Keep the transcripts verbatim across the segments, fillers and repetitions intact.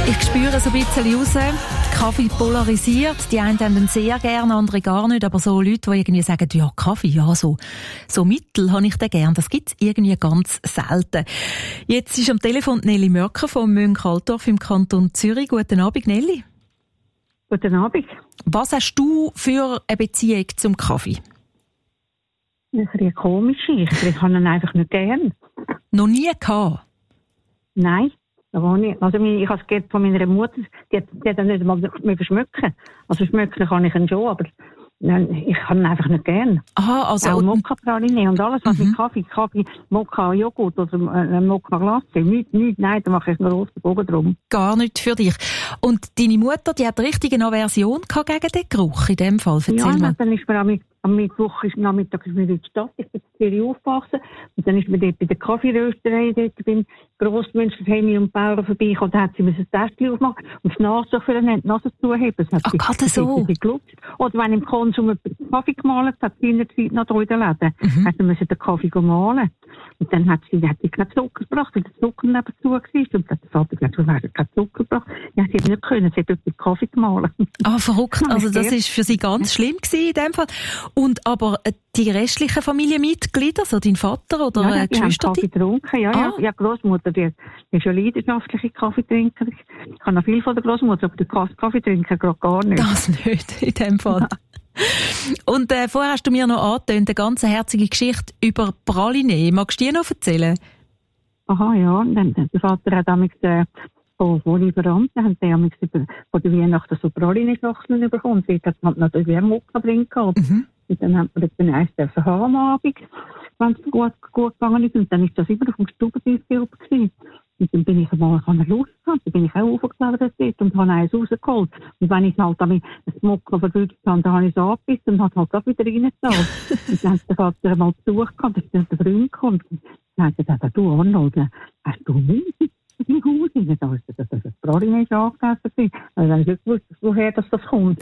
Ich spüre so ein bisschen raus, Kaffee polarisiert. Die einen haben ihn sehr gerne, andere gar nicht. Aber so Leute, die irgendwie sagen, ja, Kaffee, ja, so, so Mittel habe ich den gern. Das gibt es irgendwie ganz selten. Jetzt ist am Telefon Nelly Mörker vom Münchaltorf im Kanton Zürich. Guten Abend, Nelly. Guten Abend. Was hast du für eine Beziehung zum Kaffee? Das ist eine komische. Ich, ich habe ihn einfach nicht gern. Noch nie gehabt? Nein. Also ich habe es gehört von meiner Mutter, die hat, die hat dann nicht mal schmecken. Also schmecken kann ich ihn schon, aber ich habe ihn einfach nicht gern. Aha, also... Auch Mokka-Praline und alles, was mhm. mit Kaffee, Kaffee, Mokka-Joghurt oder äh, Mokka-Glasse, nichts, nichts, nein, da mache ich nur roten Bogen drum. Gar nicht für dich. Und deine Mutter, die hat richtig eine Aversion gehabt gegen den Geruch in dem Fall? Erzähl ja, mal. Dann ist mir am, am Mittwoch, ist, Nachmittag ist mir in die Stadt, ich bin in Zürich aufgewachsen, und dann ist mir dort bei der Kaffeerösterei, dort beim Grossmünster Hemi und Bauern vorbeigekommen, da hat sie mir ein Täschchen aufgemacht und das Nase für die Nase zuheben. Ach, gerade so? Oder wenn im Konsum einen Kaffee gemahlen hat, sie in der Zeit noch da in den Läden, mhm. hat sie den Kaffee gemahlen. Und dann hat sie, hat sie keinen Zucker gebracht, weil der Zucker nebenzu war. Und dann hat der Vater gesagt, du hast keinen Zucker gebracht. Ja, sie hat nicht können, sie hat dort den Kaffee gemahlen. Ah, verrückt. Also das war für sie ganz schlimm gewesen in dem Fall. Und aber die restlichen Familienmitglieder, so dein Vater oder ja, die Geschwister? haben Kaffee getrunken, ja, ah. ja. Ja, Großmutter, die, die ist ja leidenschaftliche Kaffeetrinker. Ich kann noch viel von der Großmutter, aber der Kaffeetrinker gerade gar nicht. Das nicht, in dem Fall. Ja. Und äh, vorher hast du mir noch angetönt, eine ganz herzige Geschichte über Praline. Magst du die noch erzählen? Aha, ja. Dann, der Vater hat damals äh, von, von Lieferanten haben die damals von der Weihnachten so Praline-Schachteln bekommen. Und dort hat man natürlich auch Mokka drin gehabt. Mhm. Und dann hat man dann eins dürfen haben am Abend, wenn es gut, gut gegangen ist. Und dann ist das immer auf dem Stubentisch gewesen. Und dann bin ich einmal, ich habe Lust gehabt, dann bin ich auch aufgeklettert dort und habe eins rausgeholt. Und wenn ich halt damit das Mokka verwünscht habe, dann habe ich es angebissen und habe halt auch wieder reingetan. Und dann hat der Vater einmal besucht gehabt, dass dann der Freund kommt. Und dann hat er gesagt, du Arnold, hast du Milch im Haus? Und dann habe ich gesagt, dass das Praline ist angegessen. Also dann habe ich nicht gewusst, woher das, das kommt.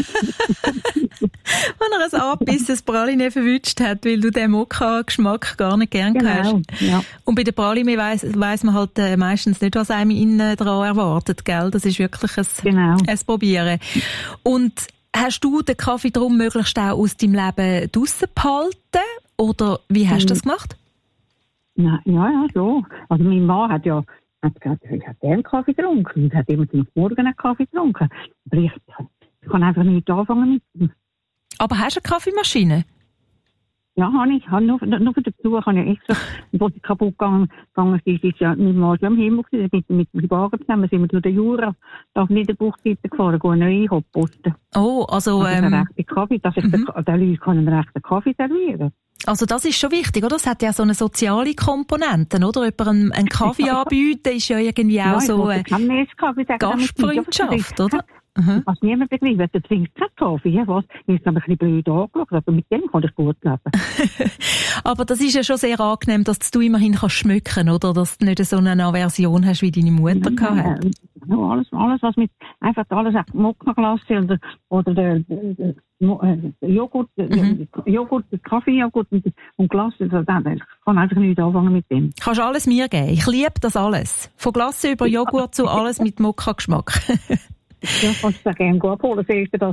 Wenn er ein angebissenes Praline verwünscht hat, weil du den Mokka-Geschmack gar nicht gern genau, hast. Ja. Und bei der Praline weiss, weiss man halt äh, meistens nicht, was einem innen dran erwartet, gell? Das ist wirklich ein, genau. ein Probieren. Und hast du den Kaffee drum möglichst auch aus deinem Leben draussen behalten? Oder wie hast du das gemacht? Na, ja, ja, so. Also mein Mann hat ja hat gesagt, ich habe gerne Kaffee getrunken und hat immer zum Morgen einen Kaffee getrunken. Aber ich, ich kann einfach nicht anfangen mit. Aber hast du eine Kaffeemaschine? Ja, habe ich. Habe nur, nur für den Besuch habe ich extra, wo sie kaputt gegangen, gegangen ist, ist ja mein Mann schon am Himmel gewesen. Mit, mit dem Wagen zusammen sind wir durch den Jura, da auf Niederbuchseite gefahren, gehen neu posten. Oh, also, das ähm... ist ein rechter Kaffee, dass ich mhm. den, den Leuten einen rechten Kaffee servieren. Also das ist schon wichtig, oder? Es hat ja so eine soziale Komponente, oder? Jemandem einen Kaffee anbieten ist ja irgendwie auch ja, so eine Gastfreundschaft, oder? Mhm. Was niemand begreift, du trinkst keinen Kaffee, ja, was? Ich habe ein bisschen blöd angeschaut, aber mit dem kann ich gut leben. Aber das ist ja schon sehr angenehm, dass du immerhin kannst schmücken, oder? Dass du nicht so eine Aversion hast, wie deine Mutter ja, hat. Ja, alles, alles, was mit, einfach alles, Mokka-Glasse oder, oder der, der, der Joghurt, mhm. Joghurt, Kaffeejoghurt und, und Glasse, ich kann einfach nicht anfangen mit dem. Kannst alles mir geben. Ich liebe das alles. Von Glasse über Joghurt zu alles mit Mokka-Geschmack. Ja, kannst du sehr gerne abholen, siehst du das?